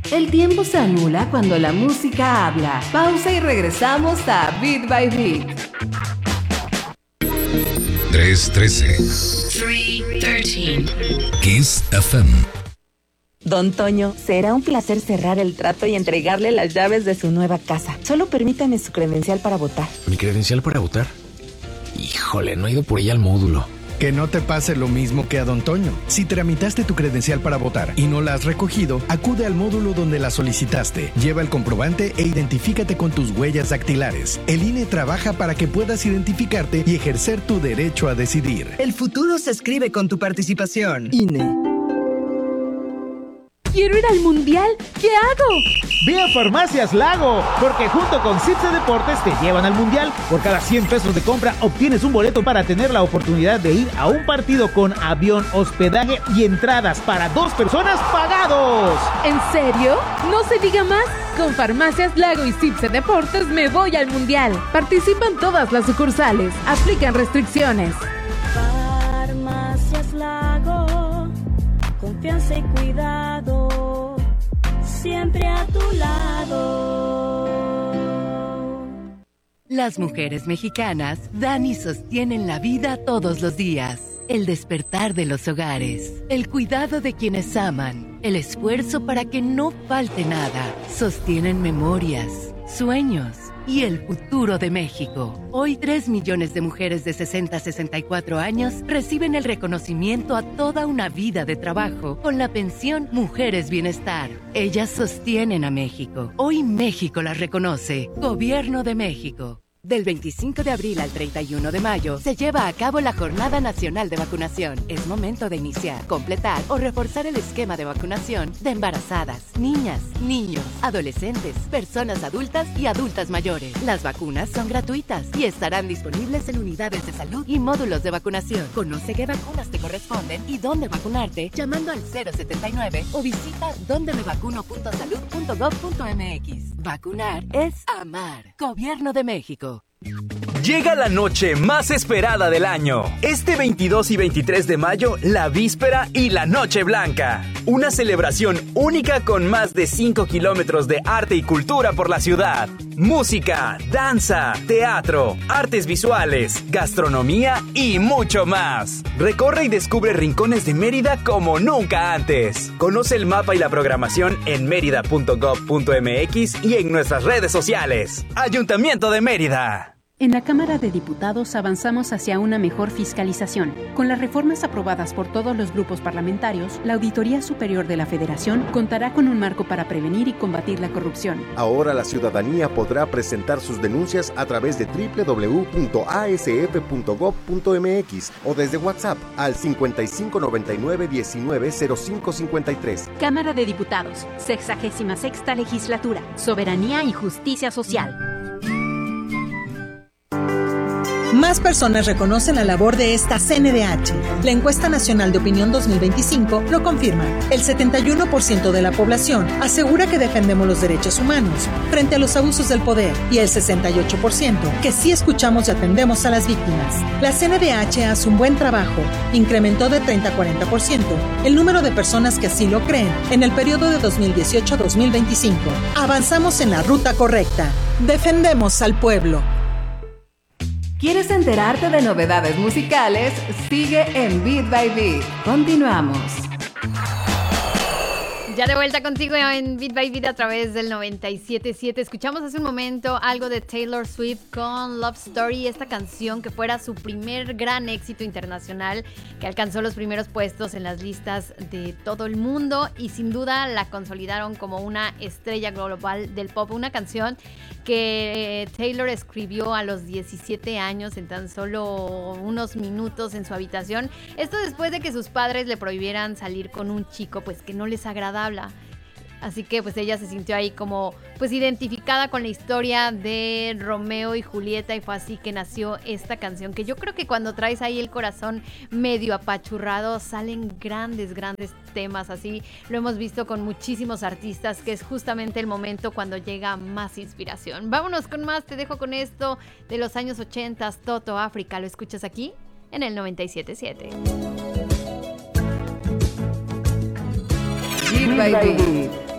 El tiempo se anula cuando la música habla. Pausa y regresamos a Beat by Beat. 313 313 Kiss FM. Don Toño, será un placer cerrar el trato y entregarle las llaves de su nueva casa. Solo permítame su credencial para votar. ¿Mi credencial para votar? Híjole, no he ido por ella al módulo. Que no te pase lo mismo que a Don Toño. Si tramitaste tu credencial para votar y no la has recogido, acude al módulo donde la solicitaste. Lleva el comprobante e identifícate con tus huellas dactilares. El INE trabaja para que puedas identificarte y ejercer tu derecho a decidir. El futuro se escribe con tu participación. INE. ¡Quiero ir al mundial! ¿Qué hago? Ve a Farmacias Lago, porque junto con Cipse Deportes te llevan al mundial. Por cada 100 pesos de compra obtienes un boleto para tener la oportunidad de ir a un partido con avión, hospedaje y entradas para 2 personas pagados. ¿En serio? No se diga más. Con Farmacias Lago y Cipse Deportes me voy al mundial. Participan todas las sucursales. Aplican restricciones. Farmacias Lago, confianza y cuidado, siempre a tu lado. Las mujeres mexicanas dan y sostienen la vida todos los días. El despertar de los hogares, el cuidado de quienes aman, el esfuerzo para que no falte nada. Sostienen memorias, sueños y el futuro de México. Hoy 3 millones de mujeres de 60 a 64 años reciben el reconocimiento a toda una vida de trabajo con la pensión Mujeres Bienestar. Ellas sostienen a México. Hoy México las reconoce. Gobierno de México. Del 25 de abril al 31 de mayo se lleva a cabo la Jornada Nacional de Vacunación. Es momento de iniciar, completar o reforzar el esquema de vacunación de embarazadas, niñas, niños, adolescentes, personas adultas y adultas mayores. Las vacunas son gratuitas y estarán disponibles en unidades de salud y módulos de vacunación. Conoce qué vacunas te corresponden y dónde vacunarte llamando al 079 o visita dondemevacuno.salud.gov.mx. Vacunar es amar. Gobierno de México. Llega la noche más esperada del año. Este 22 y 23 de mayo, la víspera y la Noche Blanca. Una celebración única con más de 5 kilómetros de arte y cultura por la ciudad. Música, danza, teatro, artes visuales, gastronomía y mucho más. Recorre y descubre rincones de Mérida como nunca antes. Conoce el mapa y la programación en merida.gov.mx y en nuestras redes sociales. Ayuntamiento de Mérida. En la Cámara de Diputados avanzamos hacia una mejor fiscalización. Con las reformas aprobadas por todos los grupos parlamentarios, la Auditoría Superior de la Federación contará con un marco para prevenir y combatir la corrupción. Ahora la ciudadanía podrá presentar sus denuncias a través de www.asf.gov.mx o desde WhatsApp al 5599-190553. Cámara de Diputados, 66ª Legislatura, Soberanía y Justicia Social. Más personas reconocen la labor de esta CNDH. La Encuesta Nacional de Opinión 2025 lo confirma. El 71% de la población asegura que defendemos los derechos humanos frente a los abusos del poder y el 68% que sí escuchamos y atendemos a las víctimas. La CNDH hace un buen trabajo. Incrementó de 30 a 40% el número de personas que así lo creen en el periodo de 2018 a 2025. Avanzamos en la ruta correcta. Defendemos al pueblo. ¿Quieres enterarte de novedades musicales? Sigue en Beat by Beat. Continuamos. Ya de vuelta contigo en Beat by Beat a través del 97.7. Escuchamos hace un momento algo de Taylor Swift con Love Story, esta canción que fuera su primer gran éxito internacional, que alcanzó los primeros puestos en las listas de todo el mundo y sin duda la consolidaron como una estrella global del pop. Una canción que Taylor escribió a los 17 años en tan solo unos minutos en su habitación. Esto después de que sus padres le prohibieran salir con un chico pues que no les agradaba. Así que pues ella se sintió ahí como pues identificada con la historia de Romeo y Julieta y fue así que nació esta canción, que yo creo que cuando traes ahí el corazón medio apachurrado salen grandes temas. Así lo hemos visto con muchísimos artistas, que es justamente el momento cuando llega más inspiración. Vámonos con más, te dejo con esto de los años 80, Toto África, lo escuchas aquí en el 97.7. Beat by Beat.